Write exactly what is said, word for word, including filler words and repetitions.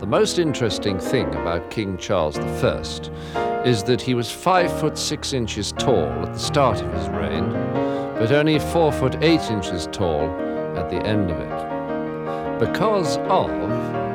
The most interesting thing about King Charles the First is that he was five foot six inches tall at the start of his reign, but only four foot eight inches tall at the end of it. Because of